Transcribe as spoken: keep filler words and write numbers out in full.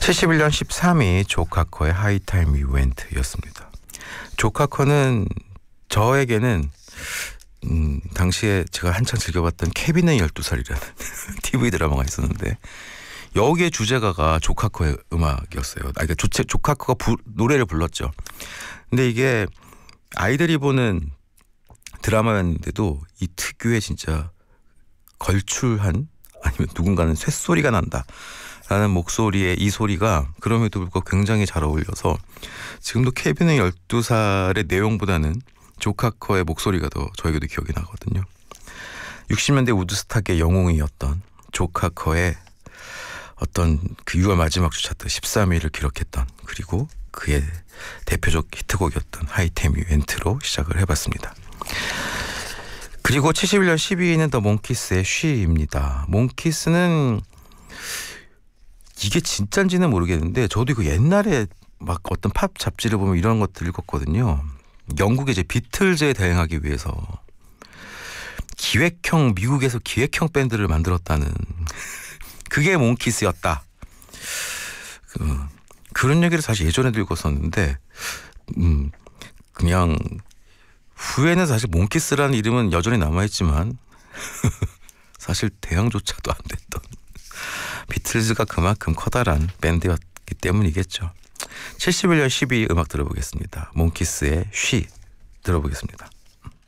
칠십일 년 십삼 위 조카커의 하이타임 이벤트였습니다. 조카커는 저에게는 음, 당시에 제가 한창 즐겨봤던 케빈의 열두 살이라는 티비 드라마가 있었는데 여기에 주제가가 조카커의 음악이었어요. 아, 그러니까 조체, 조카커가 부, 노래를 불렀죠. 근데 이게 아이들이 보는 드라마였는데도 이 특유의 진짜 걸출한 아니면 누군가는 쇳소리가 난다 라는 목소리의 이 소리가 그럼에도 불구하고 굉장히 잘 어울려서 지금도 케빈의 열두 살의 내용보다는 조카커의 목소리가 더 저에게도 기억이 나거든요. 육십 년대 우드스탁의 영웅이었던 조카커의 어떤 그 유월 마지막 주 차트 십삼 위를 기록했던 그리고 그의 대표적 히트곡이었던 하이템 이벤트로 시작을 해봤습니다. 그리고 칠십일 년 십이 위는 더 몽키스의 쉬입니다. 몽키스는 이게 진짜인지는 모르겠는데 저도 이거 옛날에 막 어떤 팝 잡지를 보면 이런 것들 읽었거든요. 영국의 이제 비틀즈에 대응하기 위해서 기획형 미국에서 기획형 밴드를 만들었다는 그게 몽키스였다. 그, 그런 얘기를 사실 예전에도 읽었었는데 음, 그냥 후에는 사실 몽키스라는 이름은 여전히 남아있지만 사실 대응조차도 안 됐던 비틀즈가 그만큼 커다란 밴드였기 때문이겠죠. 칠십일 년 십이 위 음악 들어보겠습니다. 몽키스의 쉬 들어보겠습니다.